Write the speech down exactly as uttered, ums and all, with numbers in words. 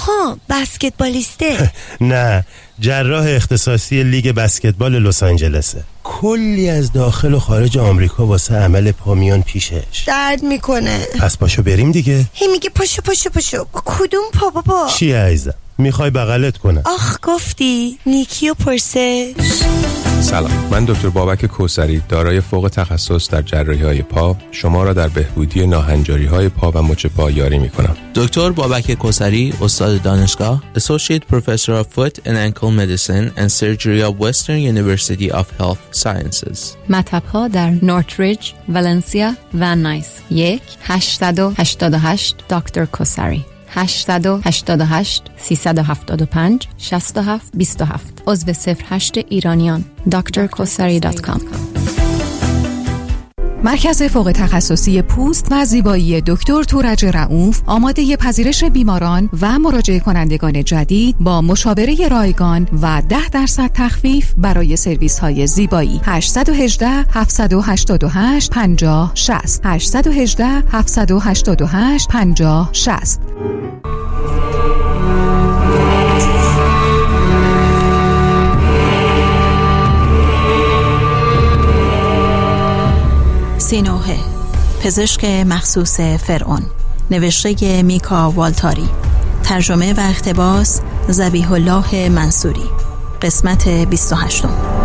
ها بسکتبالیسته؟ نه، جراح اختصاصی لیگ بسکتبال لس آنجلسه. کلی از داخل و خارج آمریکا واسه عمل پا میان پیشش. درد میکنه. پس پاشو بریم دیگه. هی میگه پاشو پاشو پاشو. کدوم پا بابا؟ چی عزیزم؟ میخوای بغلت کنم؟ آخ گفتی نیکی و پرسش. سلام، من دکتر بابک کوثری دارای فوق تخصص در جراحی‌های پا شما را در بهبودی ناهنجاری‌های پا و مچ پا یاری می‌کنم. دکتر بابک کوثری، استاد دانشگاه، Associate Professor of Foot and Ankle Medicine and Surgery of Western University of Health Sciences. مطب‌ها در نورتریج، ولنسیا و نایس. یک هشت هشت هشت دکتر کوثری هشت هشت هشت سه هفت پنج شش هفت دو هفت عضو صفر هشت ایرانیان دکتر کوثری دات کام. مرکز فوق تخصصی پوست و زیبایی دکتر تورج رؤوف آماده پذیرش بیماران و مراجعه کنندگان جدید با مشاوره رایگان و ده درصد تخفیف برای سرویس های زیبایی. هشت یک هشت هفت هشت هشت پنجاه شصت هشت یک هشت هفت هشت هشت پنجاه شصت. سینوحه، پزشک مخصوص فرعون، نوشته میکا والتاری، ترجمه و اقتباس ذبیح الله منصوری، قسمت بیست و هشت.